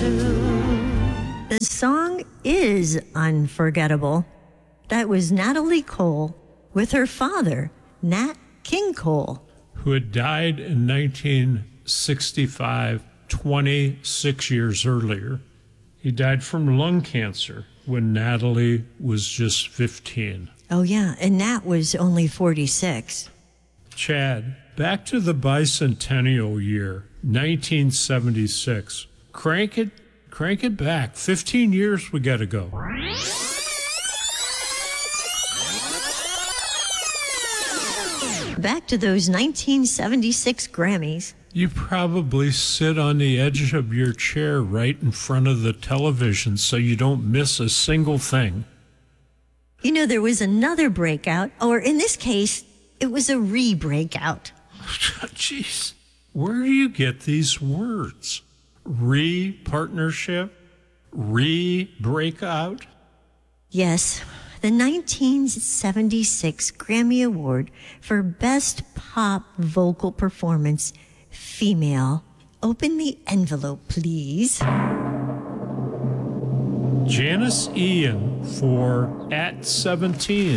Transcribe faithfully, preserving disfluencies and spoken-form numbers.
The song is unforgettable. That was Natalie Cole with her father, Nat King Cole, who had died in nineteen sixty-five, twenty-six years earlier. He died from lung cancer when Natalie was just fifteen. Oh, yeah, and Nat was only forty-six. Chad, back to the bicentennial year, nineteen seventy-six. Crank it, crank it back. fifteen years we got to go. Back to those nineteen seventy-six Grammys. You probably sit on the edge of your chair right in front of the television so you don't miss a single thing. You know, there was another breakout, or in this case, it was a re-breakout. Jeez, where do you get these words? Re-partnership? Re-breakout? Yes, the nineteen seventy-six Grammy Award for Best Pop Vocal Performance, Female. Open the envelope, please. Janice Ian for At seventeen.